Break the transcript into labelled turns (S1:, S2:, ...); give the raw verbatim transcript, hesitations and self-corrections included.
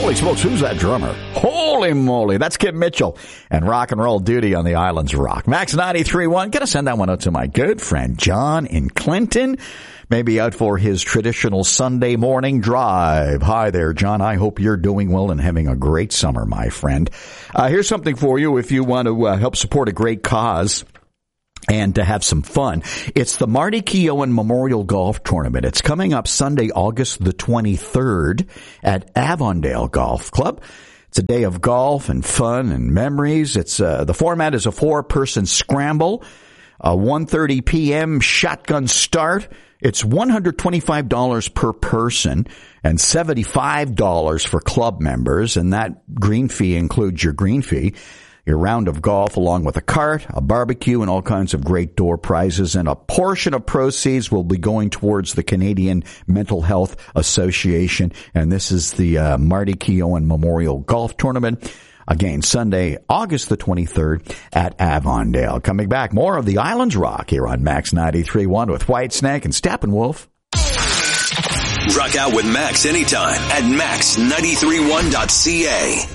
S1: Holy smokes, who's that drummer? Holy moly, that's Kim Mitchell. And Rock and Roll Duty on the Islands Rock. Max ninety-three point one, gonna send that one out to my good friend John in Clinton. Maybe out for his traditional Sunday morning drive. Hi there, John. I hope you're doing well and having a great summer, my friend. Uh, here's something for you if you want to uh, help support a great cause and to have some fun. It's the Marty Keown Memorial Golf Tournament. It's coming up Sunday, August the twenty-third at Avondale Golf Club. It's a day of golf and fun and memories. It's uh, the format is a four-person scramble, a one thirty p.m. shotgun start. It's one hundred twenty-five dollars per person and seventy-five dollars for club members, and that green fee includes your green fee, your round of golf along with a cart, a barbecue, and all kinds of great door prizes. And a portion of proceeds will be going towards the Canadian Mental Health Association. And this is the uh, Marty Keown Memorial Golf Tournament. Again, Sunday, August the twenty-third at Avondale. Coming back, more of the Islands Rock here on Max ninety-three point one with Whitesnake and Steppenwolf.
S2: Rock out with Max anytime at max nine three one dot c a.